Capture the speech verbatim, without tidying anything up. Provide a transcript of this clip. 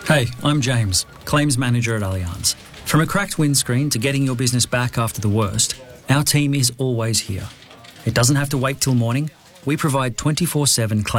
Hey, I'm James, Claims Manager at Allianz. From a cracked windscreen to getting your business back after the worst, our team is always here. It doesn't have to wait till morning. We provide twenty-four seven claims